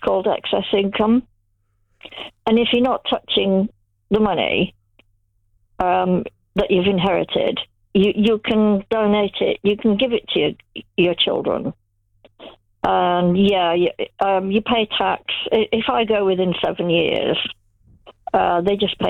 called excess income. And if you're not touching the money that you've inherited, you can donate it. You can give it to your children. And you pay tax. If I go within 7 years, they just pay